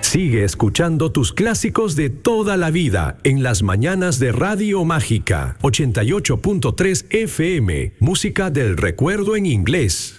Sigue escuchando tus clásicos de toda la vida en las mañanas de Radio Mágica 88.3 FM, música del recuerdo en inglés.